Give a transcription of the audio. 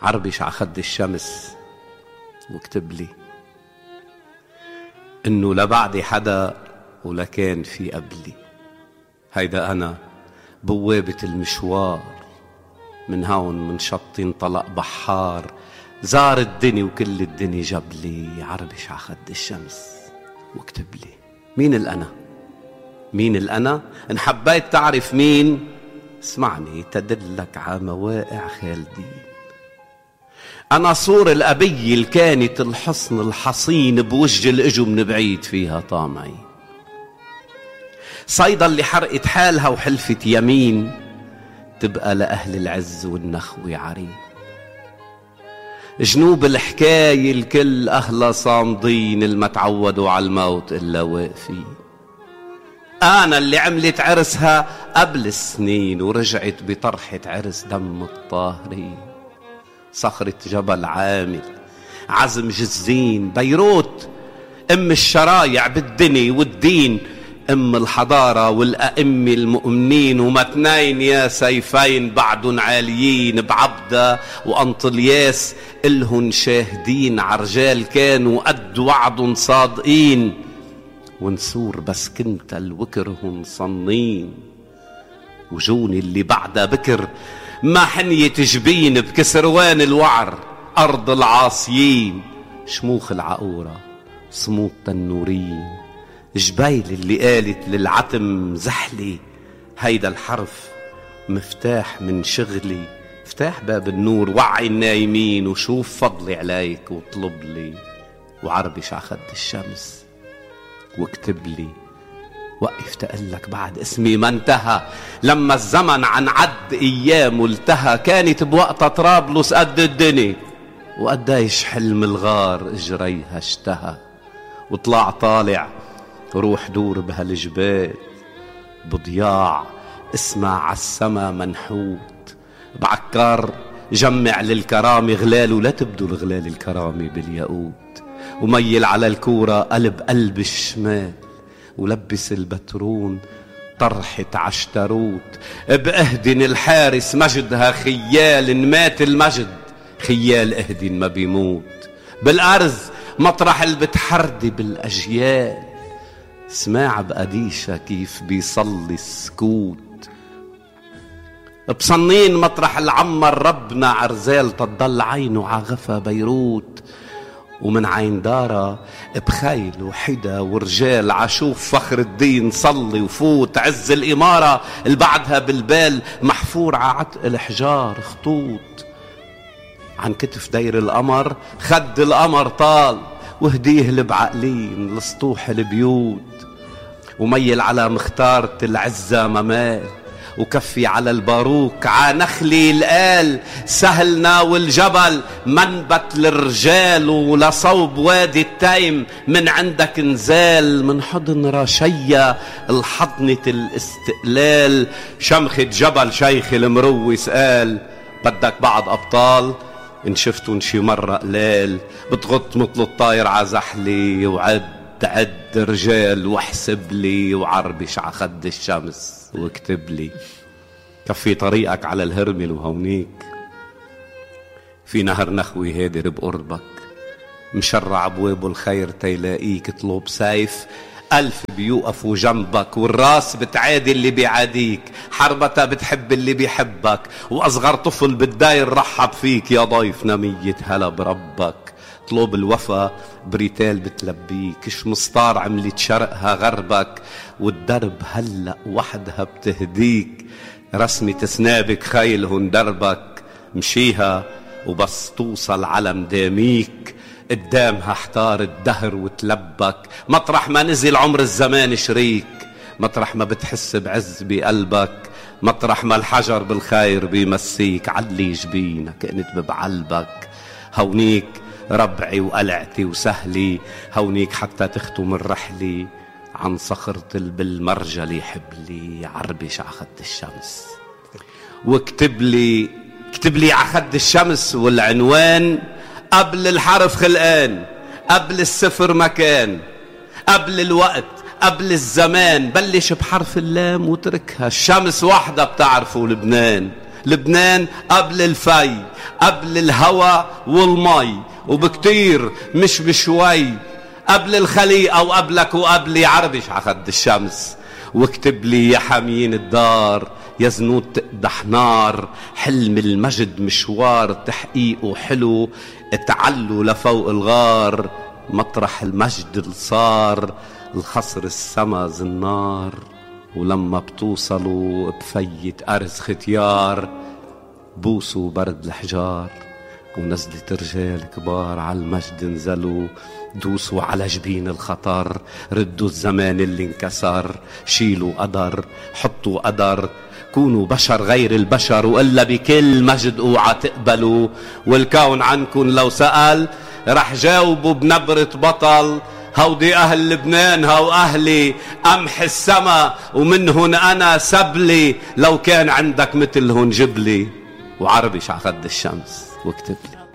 عربش عخد الشمس واكتب لي إنه لا بعدي حدا ولا كان في قبلي. هيدا أنا بوابة المشوار، من هون من شط انطلق بحار، زار الدنيا وكل الدنيا جاب لي. عربش عخد الشمس واكتب لي مين الأنا، مين الأنا. إن حبيت تعرف مين اسمعني تدلك على مواقع خالدين. أنا صور الأبي الكانت الحصن الحصين بوجه الإجو من بعيد فيها طامعي، صيدا اللي حرقت حالها وحلفت يمين تبقى لأهل العز والنخوة عرين. جنوب الحكاية الكل أهلا صامدين، الما تعودوا على الموت إلا واقفين. أنا اللي عملت عرسها قبل السنين ورجعت بطرحة عرس دم الطاهرين. صخرة جبل عامل، عزم جزين، بيروت أم الشرايع بالدنيا والدين، أم الحضارة والأئمة المؤمنين. ومتنين يا سيفين بعدن عاليين، بعبدة وأنطلياس إلهن شاهدين. عرجال كانوا قد وعد صادقين، ونسور بس كنت الوكرهم صنين. وجوني اللي بعدها بكر ما حنية جبين، بكسروان الوعر أرض العاصيين. شموخ العقورة صمود التنورين، جبيل اللي قالت للعتم زحلي. هيدا الحرف مفتاح من شغلي، افتح باب النور وعي النايمين، وشوف فضلي عليك واطلب لي. وعربش عخد الشمس واكتب لي. وقف تقلك بعد اسمي ما انتهى، لما الزمن عن عد ايام التهى. كانت بوقتها طرابلس قد الدنيا، وقديش حلم الغار اجريها اشتهى. وطلع طالع روح دور بهالجبال بضياع، اسمع عالسما منحوت. بعكار جمع للكرامة غلال، ولا تبدو الغلال الكرامة بالياقوت. وميل على الكورة قلب الشمال، ولبس البترون طرحة عشتروت. بأهدن الحارس مجدها خيال، إن مات المجد خيال أهدن ما بيموت. بالأرض مطرح اللي بتحردي بالأجيال، سماع بقديشة كيف بيصلي السكوت. بصنين مطرح العمر ربنا عرزال، تضل عينه عغفى بيروت. ومن عين دارة بخيل وحدا ورجال، عشوف فخر الدين صلي وفوت. عز الإمارة اللي بعدها بالبال محفور ععتق الحجار خطوط. عن كتف دير القمر خد القمر طال، وهديه بعقلين لسطوح البيوت. وميل على مختارة العزة ممال، وكفي على الباروك عانخلي القال. سهلنا والجبل منبت للرجال، ولصوب وادي التيم من عندك نزال. من حضن رشية الحضنة الاستقلال، شمخة جبل شيخ المروس قال. بدك بعض أبطال إن شفتون شي مرة قلال، بتغط مثل الطاير عزحلي. وعد رجال واحسب لي، وعربش عخد الشمس واكتب لي. كفي طريقك على الهرمل وهونيك في نهر نخوي هادر بقربك، مشرع ابواب الخير تيلاقيك. اطلب سيف 1000 بيوقفوا جنبك، والراس بتعادي اللي بيعاديك. حربتها بتحب اللي بيحبك، واصغر طفل بالداير رحب فيك. يا ضيف نمية هلا بربك، اطلب الوفا بريتال بتلبيك. شمسطار عملت شرقها غربك، والدرب هلأ وحدها بتهديك. رسمة سنابك خيلهن دربك، مشيها وبس توصل على مداميك. قدامها احتار الدهر وتلبك، مطرح ما نزل عمر الزمان شريك. مطرح ما بتحس بعز بقلبك، مطرح ما الحجر بالخير بيمسيك. علي جبينك انت ببعلبك، هونيك ربعي وقلعتي وسهلي. هونيك حتى تختم الرحلة عن صخرة بالمرجلي حبلي. عربش عخد الشمس واكتب لي، اكتب لي عخد الشمس. والعنوان قبل الحرف خلقان، قبل الصفر مكان، قبل الوقت، قبل الزمان. بلش بحرف اللام وتركها، الشمس وحدة بتعرفوا لبنان. لبنان قبل الفي، قبل الهوى والمي، وبكتير مش بشوي، قبل الخليقة وقبلك وقبلي، عربش عخد الشمس. واكتب لي يا حمين الدار، يا زنود تقدح نار، حلم المجد مشوار تحقيقه حلو، اتعلوا لفوق الغار، مطرح المجد اللي صار الخصر السما زنار. ولما بتوصلوا بفيت أرز ختيار، بوسوا برد الحجار، ونزلت رجال كبار على المجد نزلوا، دوسوا على جبين الخطر، ردوا الزمان اللي انكسر، شيلوا قدر، حطوا قدر، كونوا بشر غير البشر، وإلا بكل مجد اوعى تقبلوا. والكون عنكن لو سأل رح جاوبوا بنبرة بطل، هودي أهل لبنان هو أهلي، قمح السما ومنهن أنا سبلي، لو كان عندك مثلهن جبلي. وعربش عخد الشمس واكتب لي.